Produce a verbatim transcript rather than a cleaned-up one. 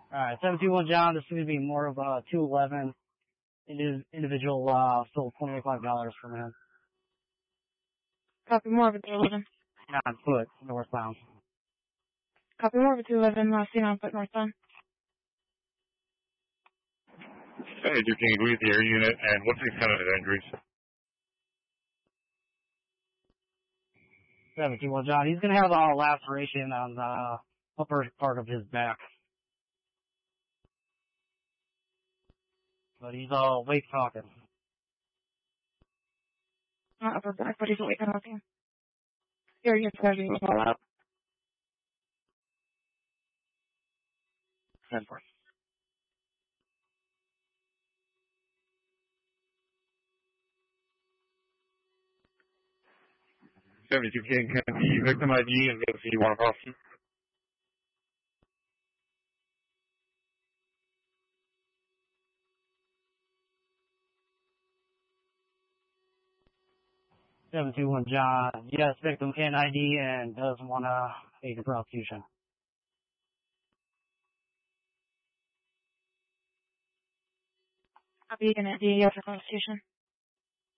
Alright, seven two one John, this is going to be more of a two eleven individual, uh, sold twenty-five dollars from him. Copy more of a two eleven. On foot, northbound. Copy more of a two eleven, last seen on foot northbound. Hey, you can agree with the air unit, and what's the extent of his injuries? seven two one John, he's going to have a laceration on the upper part of his back. But he's all awake talking. Not upper back, but he's awake talking. Here, you can to fall out. ten four. seventy-two King, can the victim I D and get the one across? seven two one John, yes, victim can I D and doesn't want to aid the prosecution. Copy, you can I D, yes, for prosecution.